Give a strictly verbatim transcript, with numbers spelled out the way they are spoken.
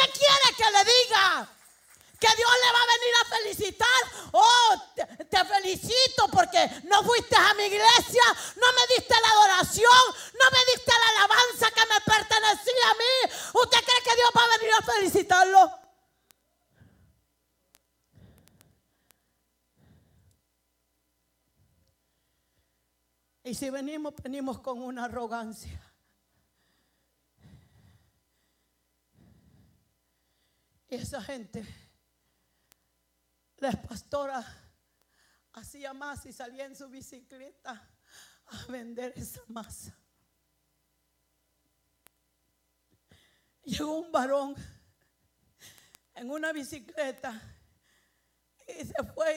¿Qué quiere que le diga? Que Dios le va a venir a felicitar. Oh, te, te felicito porque no fuiste a mi iglesia, no me diste la adoración, no me diste la alabanza que me pertenecía a mí. ¿Usted cree que Dios va a venir a felicitarlo? Y si venimos, venimos con una arrogancia. Y esa gente, la pastora hacía masa y salía en su bicicleta a vender esa masa. Llegó un varón en una bicicleta y se fue